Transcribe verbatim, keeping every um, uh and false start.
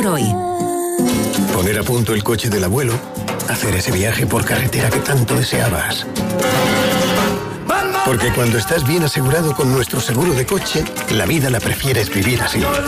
por hoy. Poner a punto el coche del abuelo, hacer ese viaje por carretera que tanto deseabas. Porque cuando estás bien asegurado con nuestro seguro de coche, la vida la prefieres vivir así.